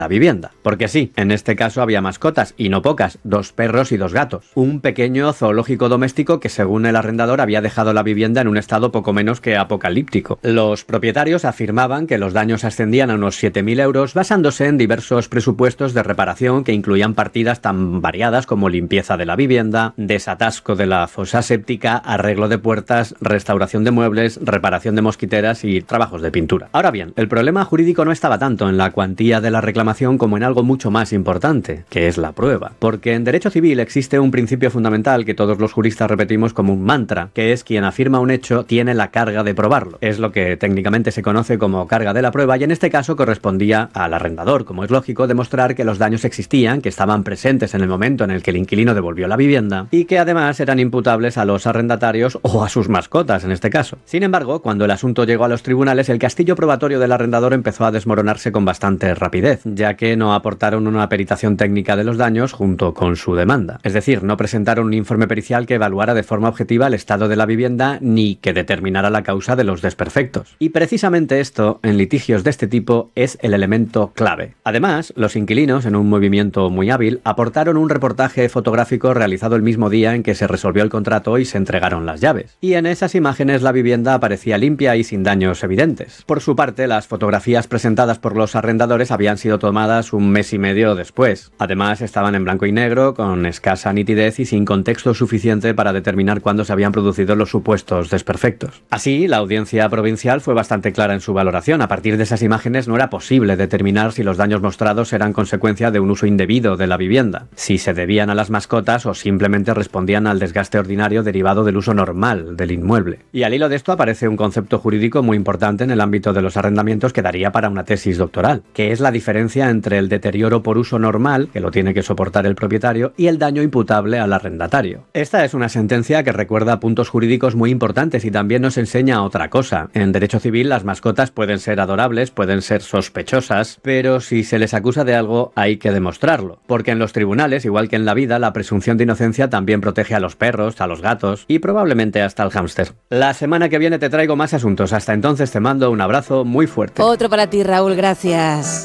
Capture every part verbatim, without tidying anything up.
la vivienda. Porque sí, en este caso había mascotas, y no pocas, dos perros y dos gatos. Un pequeño zoológico doméstico que, según el arrendador, había dejado la vivienda en un estado poco menos que apocalíptico. Los propietarios afirmaban que los daños ascendían a unos siete mil euros basándose en diversos presupuestos de reparación que incluían partidas tan variadas como limpieza de la vivienda, desatasco de la fosa séptica, arreglo de puertas, restauración de muebles, reparación de mosquiteras y trabajos de pintura. Ahora bien, el problema jurídico no estaba tanto en la cuantía de la reclamación como en algo mucho más importante, que es la prueba. Porque en derecho civil existe un principio fundamental que todos los juristas repetimos como un mantra, que es quien afirma un hecho tiene la carga de probarlo. Es lo que técnicamente se conoce como carga de la prueba, y en este caso correspondía al arrendador, como es lógico, demostrar que los daños existían, que estaban presentes en el momento en el que el inquilino devolvió la vivienda y que además eran imputables a los arrendatarios o a sus mascotas en este caso. Sin embargo, cuando el asunto llegó a los tribunales, el castillo probatorio del arrendador empezó a desmoronarse con bastante rapidez, ya que no aportaron una peritación técnica de los daños junto con su demanda. Es decir, no presentaron un informe pericial que evaluara de forma objetiva el estado de la vivienda ni que determinara la causa de los desperfectos. Y precisamente esto, en litigios de este tipo, es el elemento clave. Además, los inquilinos, en un movimiento muy hábil, aportaron un reportaje fotográfico realizado el mismo día en que se resolvió el contrato y se entregaron las llaves. Y en esas imágenes la vivienda aparecía limpia y sin daños evidentes. Por su parte, las fotografías presentadas por los arrendadores habían sido tomadas un mes y medio después. Además, estaban en blanco y negro, con escasa nitidez y sin contexto suficiente para determinar cuándo se habían producido los supuestos desperfectos. Así, la audiencia provincial fue bastante clara en su valoración. A partir de esas imágenes no era posible determinar si los daños mostrados eran consecuencia de un uso indebido de la vivienda, si se debían a las mascotas o simplemente respondían al desgaste ordinario derivado del uso normal del inmueble. Y al hilo de esto aparece un concepto jurídico muy importante en el ámbito de los arrendamientos que daría para una tesis doctoral, que es la diferencia entre el deterioro por uso normal, que lo tiene que soportar el propietario, y el daño imputable al arrendatario. Esta es una sentencia que recuerda puntos jurídicos muy importantes y también nos enseña otra cosa. En derecho civil las mascotas pueden ser adorables, pueden ser sospechosas, pero si se les acusa de algo hay que demostrarlo. Porque en los tribunales, igual que en la vida, la presunción de inocencia también protege a los perros, a los gatos y probablemente hasta al hámster. La semana que viene te traigo más asuntos. Hasta entonces te mando un abrazo muy fuerte. Otro para ti, Raúl, gracias.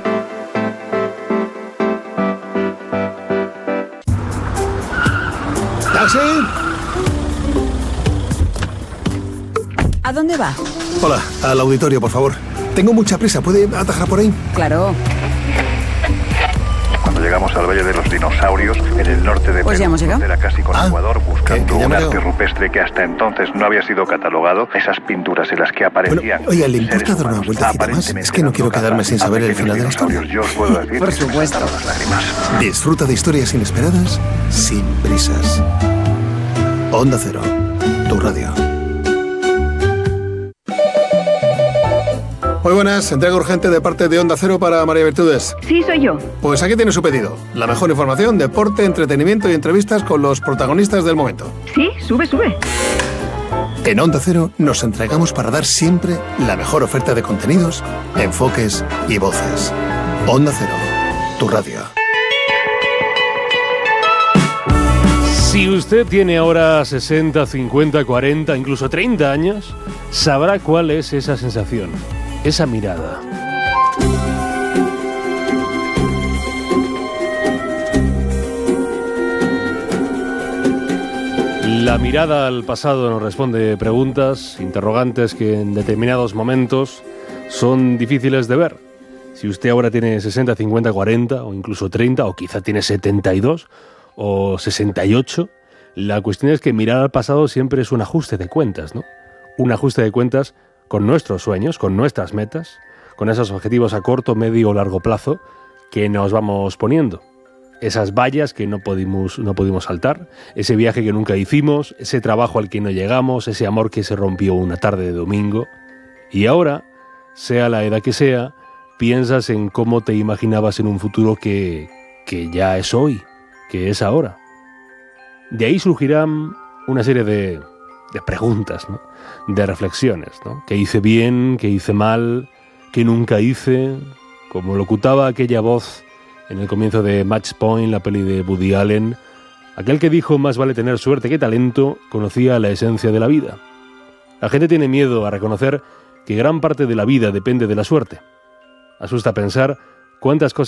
¿Taxi? ¿A dónde va? Hola, al auditorio, por favor. Tengo mucha prisa, ¿puede atajar por ahí? Claro. Cuando llegamos al Valle de los Dinosaurios, en el norte de Pues ya hemos llegado. era casi con Ah, Ecuador, buscando que- que ya un me arte veo. rupestre que hasta entonces no había sido catalogado, esas pinturas en las que aparecían... Bueno, oiga, ¿le importa seres dar una humanos vueltecita más? aparentemente Es que no quiero dando quedarme caza sin a saber el pequeños final de la historia. dinosaurios. Yo os puedo decir Por que se me supuesto. saltaron las lágrimas. Disfruta de historias inesperadas sin prisas. Onda Cero, tu radio. Muy buenas, entrega urgente de parte de Onda Cero para María Virtudes. Sí, soy yo. Pues aquí tiene su pedido. La mejor información, deporte, entretenimiento y entrevistas con los protagonistas del momento. Sí, sube, sube. En Onda Cero nos entregamos para dar siempre la mejor oferta de contenidos, enfoques y voces. Onda Cero, tu radio. Si usted tiene ahora sesenta, cincuenta, cuarenta, incluso treinta años, sabrá cuál es esa sensación, esa mirada. La mirada al pasado nos responde preguntas, interrogantes que en determinados momentos son difíciles de ver. Si usted ahora tiene sesenta, cincuenta, cuarenta o incluso treinta o quizá tiene setenta y dos o sesenta y ocho, la cuestión es que mirar al pasado siempre es un ajuste de cuentas, ¿no? Un ajuste de cuentas con nuestros sueños, con nuestras metas, con esos objetivos a corto, medio o largo plazo que nos vamos poniendo. Esas vallas que no pudimos, no pudimos saltar, ese viaje que nunca hicimos, ese trabajo al que no llegamos, ese amor que se rompió una tarde de domingo. Y ahora, sea la edad que sea, piensas en cómo te imaginabas en un futuro que, que ya es hoy, que es ahora. De ahí surgirán una serie de, de preguntas, ¿no? De reflexiones, ¿no? ¿Qué hice bien? ¿Qué hice mal? ¿Qué nunca hice? Como locutaba aquella voz en el comienzo de Match Point, la peli de Woody Allen, aquel que dijo más vale tener suerte que talento, conocía la esencia de la vida. La gente tiene miedo a reconocer que gran parte de la vida depende de la suerte. Asusta pensar ¿Cuántas cosas